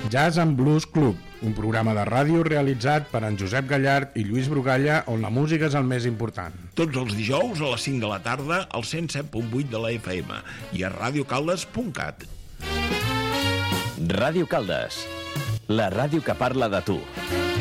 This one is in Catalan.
Jazz and Blues Club, un programa de ràdio realitzat per en Josep Gallard i Lluís Brugalla, on la música és el més important. Tots els dijous a les 5 de la tarda al 107.8 de la FM i a radiocaldes.cat. Ràdio Caldes, la ràdio que parla de tu.